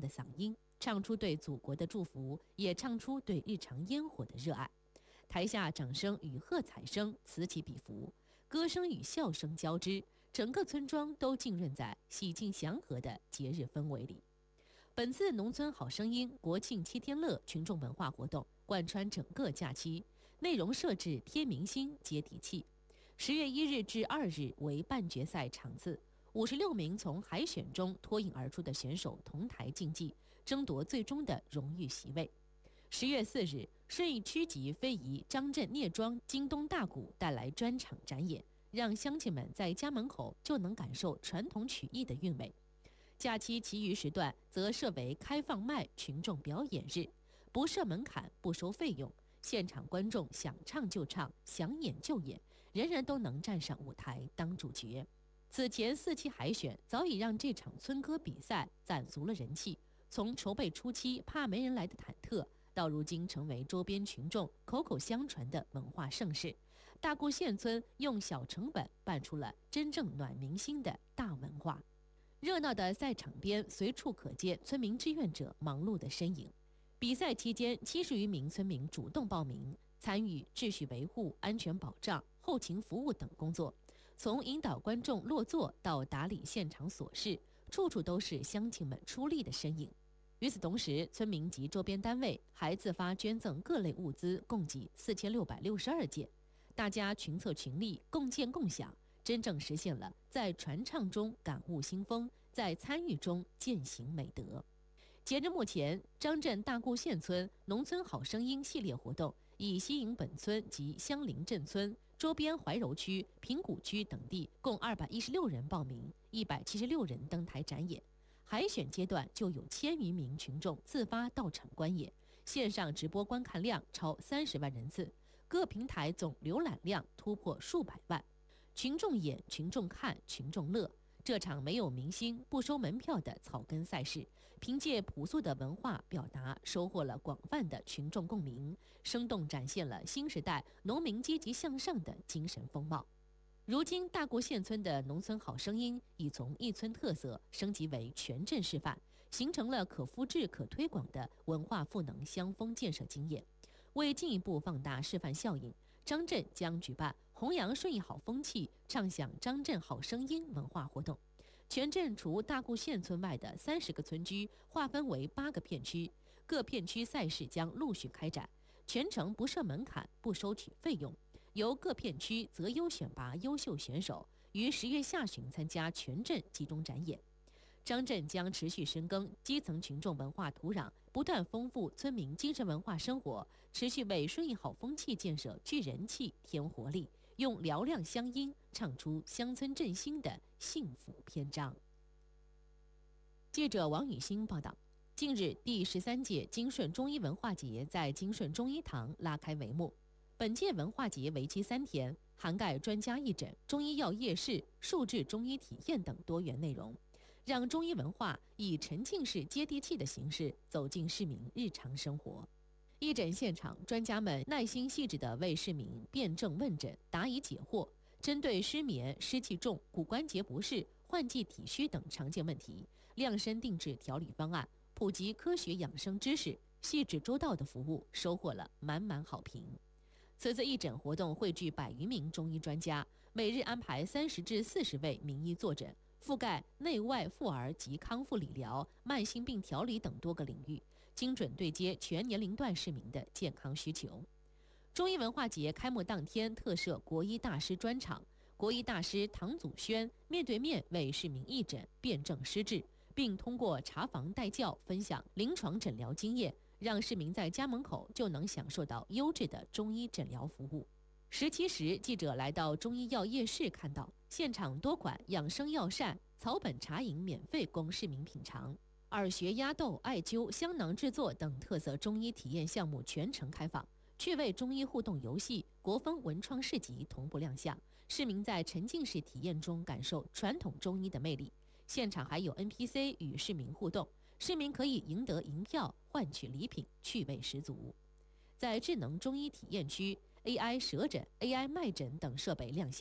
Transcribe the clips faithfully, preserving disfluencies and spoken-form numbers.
的嗓音，唱出对祖国的祝福，也唱出对日常烟火的热爱。台下掌声与喝彩声此起彼伏，歌声与笑声交织，整个村庄都浸润在喜庆祥和的节日氛围里。本次农村好声音国庆七天乐群众文化活动贯穿整个假期，内容设置贴明星、接地气。十月一日至二日为半决赛场次，五十六名从海选中脱颖而出的选手同台竞技，争夺最终的荣誉席位。十月四日，顺义区级非遗张镇聂庄京东大鼓带来专场展演，让乡亲们在家门口就能感受传统曲艺的韵味。假期其余时段则设为开放麦群众表演日，不设门槛，不收费用，现场观众想唱就唱，想演就演，人人都能站上舞台当主角。此前四期海选早已让这场村歌比赛攒足了人气，从筹备初期怕没人来的忐忑，到如今成为周边群众口口相传的文化盛事。大固县村用小成本办出了真正暖民心的大文化。热闹的赛场边随处可见村民志愿者忙碌的身影。比赛期间，七十余名村民主动报名参与秩序维护、安全保障、后勤服务等工作，从引导观众落座到打理现场琐事，处处都是乡亲们出力的身影。与此同时，村民及周边单位还自发捐赠各类物资，共计四千六百六十二件，大家群策群力，共建共享，真正实现了在传唱中感悟新风，在参与中践行美德。截至目前，张镇大固县村农村好声音系列活动已吸引本村及相邻镇村、周边怀柔区、平谷区等地共二百一十六人报名，一百七十六人登台展演。海选阶段就有千余名群众自发到场观演，线上直播观看量超三十万人次，各平台总浏览量突破数百万。群众演，群众看，群众乐。这场没有明星、不收门票的草根赛事，凭借朴素的文化表达，收获了广泛的群众共鸣，生动展现了新时代农民积极向上的精神风貌。如今，大固县村的农村好声音已从一村特色升级为全镇示范，形成了可复制、可推广的文化赋能乡风建设经验。为进一步放大示范效应，张镇将举办弘扬顺义好风气、唱响张镇好声音文化活动。全镇除大固县村外的三十个村居划分为八个片区，各片区赛事将陆续开展，全程不设门槛，不收取费用。由各片区择优选拔优秀选手，于十月下旬参加全镇集中展演。张镇将持续深耕基层群众文化土壤，不断丰富村民精神文化生活，持续为顺义好风气建设聚人气、添活力，用嘹亮乡音唱出乡村振兴的幸福篇章。记者王雨欣报道。近日，第十三届金顺中医文化节在金顺中医堂拉开帷幕。本届文化节为期三天，涵盖专家义诊、中医药夜市、数字中医体验等多元内容，让中医文化以沉浸式接地气的形式走进市民日常生活。义诊现场，专家们耐心细致地为市民辨证问诊、答疑解惑，针对失眠、湿气重、骨关节不适、换季体虚等常见问题，量身定制调理方案，普及科学养生知识，细致周到的服务收获了满满好评。此次义诊活动汇聚百余名中医专家，每日安排三十至四十位名医坐诊，覆盖内外妇儿及康复理疗、慢性病调理等多个领域，精准对接全年龄段市民的健康需求。中医文化节开幕当天特设国医大师专场，国医大师唐祖轩面对面为市民义诊、辨证施治，并通过查房带教分享临床诊疗经验，让市民在家门口就能享受到优质的中医诊疗服务。十七时，记者来到中医药夜市，看到现场多款养生药膳、草本茶饮免费供市民品尝，耳穴压豆、艾灸、香囊制作等特色中医体验项目全程开放，趣味中医互动游戏、国风文创市集同步亮相，市民在沉浸式体验中感受传统中医的魅力。现场还有 N P C 与市民互动，市民可以赢得银票换取礼品，趣味十足。在智能中医体验区， A I 舌诊、A I 脉诊等设备亮相，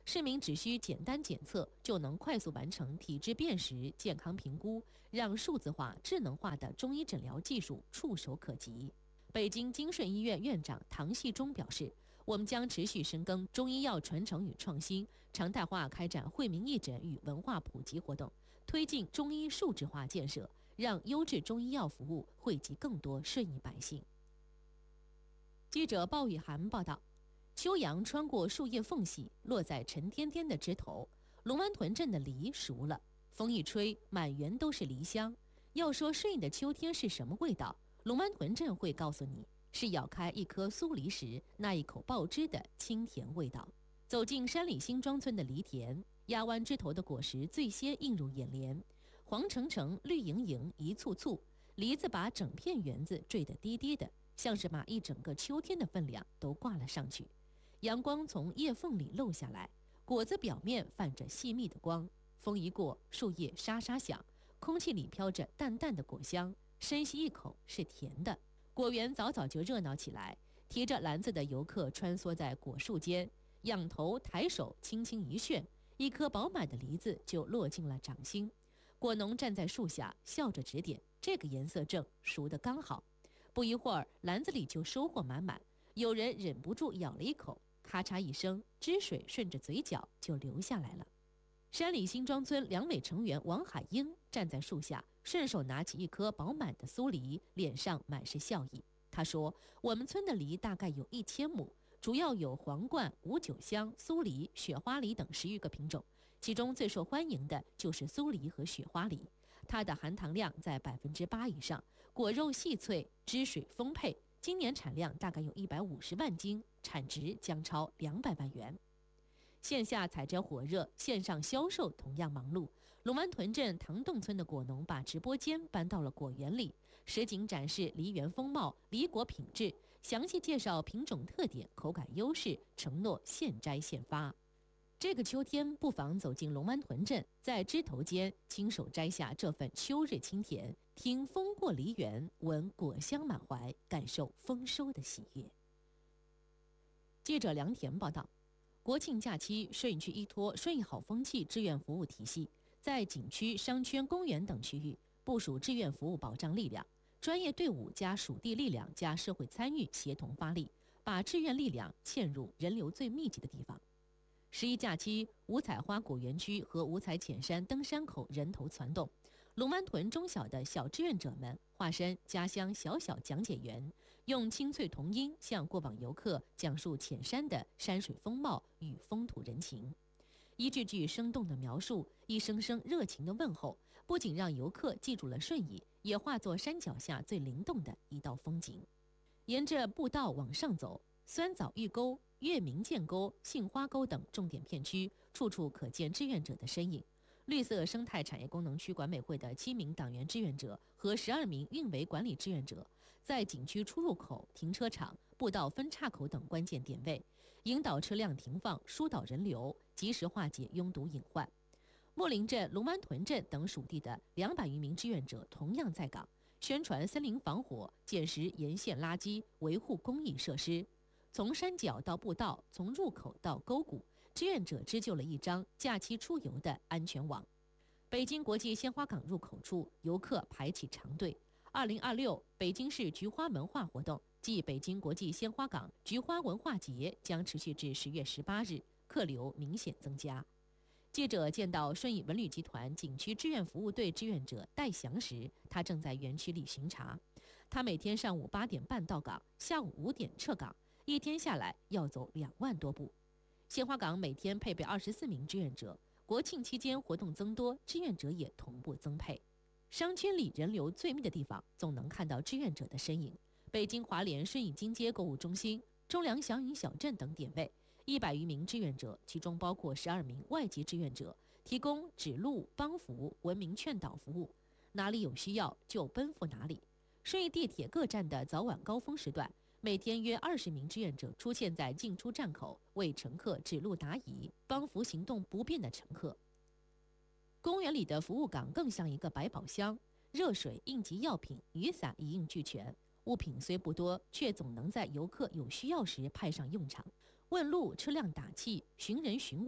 市民只需简单检测，就能快速完成体质辨识、健康评估，让数字化、智能化的中医诊疗技术触手可及。北京金顺医院院长唐锡忠表示，我们将持续深耕中医药传承与创新，常态化开展惠民义诊与文化普及活动，推进中医数字化建设，让优质中医药服务惠及更多顺义百姓。记者鲍雨涵报道，秋阳穿过树叶缝隙，落在沉甸甸的枝头。龙湾屯镇的梨熟了，风一吹，满园都是梨香。要说顺义的秋天是什么味道，龙湾屯镇会告诉你，是咬开一颗酥梨时那一口爆汁的清甜味道。走进山里新庄村的梨田，压弯枝头的果实最先映入眼帘，黄澄澄、绿莹莹、一簇簇，梨子把整片园子坠得低低的，像是把一整个秋天的分量都挂了上去。阳光从叶缝里漏下来，果子表面泛着细密的光，风一过，树叶沙沙响，空气里飘着淡淡的果香，深吸一口是甜的。果园早早就热闹起来，提着篮子的游客穿梭在果树间，仰头抬手轻轻一旋，一颗饱满的梨子就落进了掌心。果农站在树下笑着指点，这个颜色正，熟得刚好。不一会儿，篮子里就收获满满，有人忍不住咬了一口，咔嚓一声，汁水顺着嘴角就流下来了。山里新庄村两委成员王海英站在树下，顺手拿起一颗饱满的酥梨，脸上满是笑意。他说：“我们村的梨大概有一千亩，主要有皇冠、五九香、酥梨、雪花梨等十余个品种，其中最受欢迎的就是酥梨和雪花梨。它的含糖量在百分之八以上，果肉细脆，汁水丰沛。今年产量大概有一百五十万斤，产值将超两百万元。”线下采摘火热，线上销售同样忙碌。龙湾屯镇塘洞村的果农把直播间搬到了果园里，实景展示梨园风貌、梨果品质，详细介绍品种特点、口感优势，承诺现摘现发。这个秋天，不妨走进龙湾屯镇，在枝头间亲手摘下这份秋日清甜，听风过梨园，闻果香满怀，感受丰收的喜悦。记者梁田报道，国庆假期，顺义区依托顺义好风气志愿服务体系，在景区、商圈、公园等区域部署志愿服务保障力量，专业队伍加属地力量加社会参与协同发力，把志愿力量嵌入人流最密集的地方。十一假期，五彩花果园区和五彩浅山登山口人头攒动，龙湾屯中小的小志愿者们化身家乡小小讲解员，用清脆童音向过往游客讲述浅山的山水风貌与风土人情。一句句生动的描述，一声声热情的问候，不仅让游客记住了顺义，也化作山脚下最灵动的一道风景。沿着步道往上走，酸枣峪沟、月明涧沟、杏花沟等重点片区，处处可见志愿者的身影。绿色生态产业功能区管委会的七名党员志愿者和十二名运维管理志愿者，在景区出入口、停车场、步道分岔口等关键点位，引导车辆停放，疏导人流，及时化解拥堵隐患。秣陵镇、龙湾屯镇等属地的两百余名志愿者同样在岗，宣传森林防火，捡拾沿线垃圾，维护公益设施。从山脚到步道，从入口到沟谷，志愿者织就了一张假期出游的安全网。北京国际鲜花港入口处，游客排起长队。二零二六北京市菊花文化活动暨北京国际鲜花港菊花文化节将持续至十月十八日，客流明显增加。记者见到顺义文旅集团景区志愿服务队志愿者戴翔时，他正在园区里巡查。他每天上午八点半到岗，下午五点撤岗，一天下来要走两万多步。鲜花港每天配备二十四名志愿者，国庆期间活动增多，志愿者也同步增配。商圈里人流最密的地方，总能看到志愿者的身影。北京华联顺义金街购物中心、中粮祥云小镇等点位，一百余名志愿者，其中包括十二名外籍志愿者，提供指路、帮扶、文明劝导服务，哪里有需要就奔赴哪里。顺义地铁各站的早晚高峰时段，每天约二十名志愿者出现在进出站口，为乘客指路答疑，帮扶行动不便的乘客。公园里的服务岗更像一个百宝箱，热水、应急药品、雨伞一应俱全。物品虽不多，却总能在游客有需要时派上用场。问路、车辆打气、寻人寻物，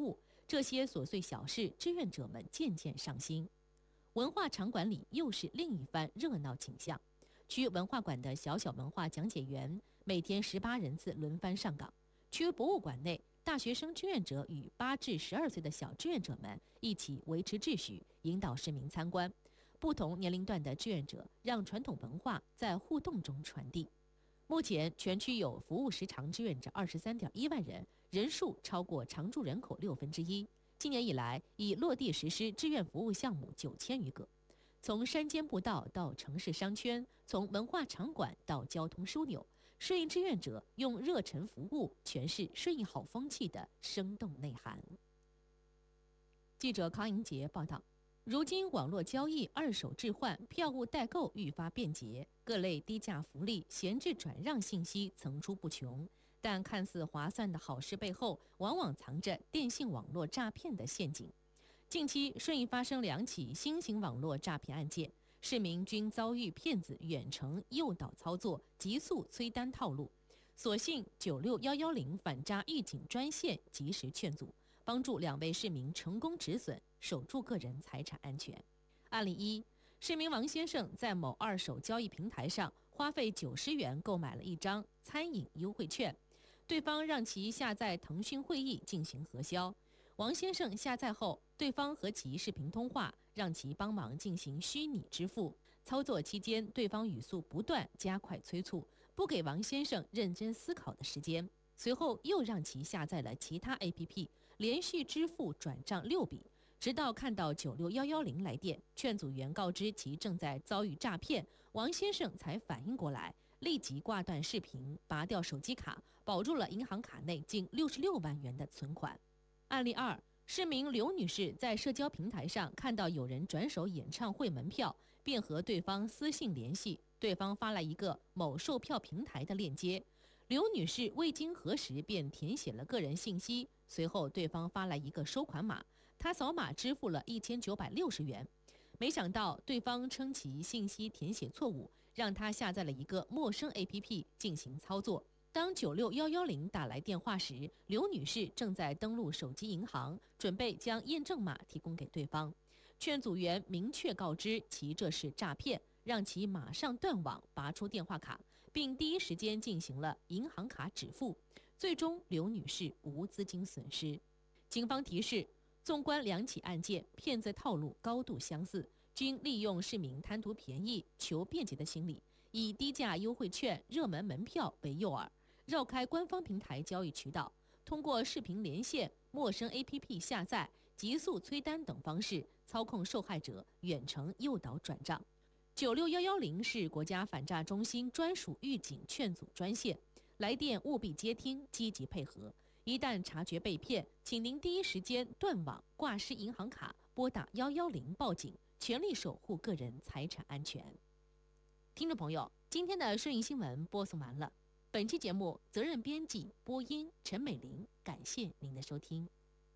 这些琐碎小事，志愿者们渐渐上心。文化场馆里又是另一番热闹景象。区文化馆的小小文化讲解员每天十八人次轮番上岗。区博物馆内，大学生志愿者与八至十二岁的小志愿者们一起维持秩序，引导市民参观。不同年龄段的志愿者让传统文化在互动中传递。目前，全区有服务时长志愿者二十三点一万人，人数超过常住人口六分之一。今年以来，已落地实施志愿服务项目九千余个。从山间步道到城市商圈，从文化场馆到交通枢纽，顺义志愿者用热忱服务诠释顺义好风气的生动内涵。记者康莹杰报道。如今网络交易、二手置换、票务代购愈发便捷，各类低价福利、闲置转让信息层出不穷。但看似划算的好事背后，往往藏着电信网络诈骗的陷阱。近期，顺义发生两起新型网络诈骗案件，市民均遭遇骗子远程诱导操作、急速催单套路。所幸九六一一零反诈预警专线及时劝阻，帮助两位市民成功止损，守住个人财产安全。案例一，市民王先生在某二手交易平台上花费九十元购买了一张餐饮优惠券，对方让其下载腾讯会议进行核销。王先生下载后，对方和其视频通话，让其帮忙进行虚拟支付。操作期间，对方语速不断，加快催促，不给王先生认真思考的时间。随后又让其下载了其他 A P P， 连续支付转账六笔，直到看到九六一一零来电，劝阻员告知其正在遭遇诈骗，王先生才反应过来，立即挂断视频，拔掉手机卡，保住了银行卡内近六十六万元的存款。案例二，市民刘女士在社交平台上看到有人转手演唱会门票，便和对方私信联系，对方发来一个某售票平台的链接。刘女士未经核实便填写了个人信息，随后对方发来一个收款码，她扫码支付了一千九百六十元。没想到对方称其信息填写错误，让她下载了一个陌生 A P P 进行操作。当九六一一零打来电话时，刘女士正在登录手机银行，准备将验证码提供给对方。劝阻员明确告知其这是诈骗，让其马上断网，拔出电话卡，并第一时间进行了银行卡止付。最终，刘女士无资金损失。警方提示，纵观两起案件，骗子套路高度相似，均利用市民贪图便宜、求便捷的心理，以低价优惠券、热门门票为诱饵，绕开官方平台交易渠道，通过视频连线、陌生 A P P 下载、急速催单等方式操控受害者远程诱导转账。九六一一零是国家反诈中心专属预警劝阻专线，来电务必接听，积极配合。一旦察觉被骗，请您第一时间断网、挂失银行卡，拨打一一零报警，全力守护个人财产安全。听众朋友，今天的顺义新闻播送完了。本期节目责任编辑播音陈美玲，感谢您的收听。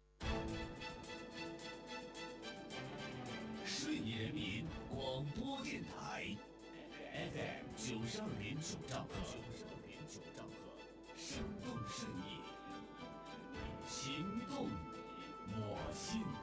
顺义人民广播电台 F M 九十二点九兆赫，九十二点九兆赫，生动顺义，行动我心。